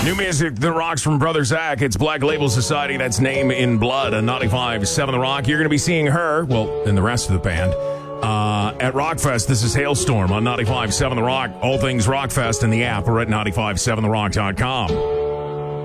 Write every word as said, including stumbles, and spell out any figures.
New music that rocks from Brother Zach. It's Black Label Society. That's Name in Blood on ninety-five point seven The Rock. You're going to be seeing her, well, and the rest of the band, uh, at Rockfest. This is Hailstorm on ninety-five point seven The Rock. All things Rockfest in the app or at ninety-five seven the rock dot com.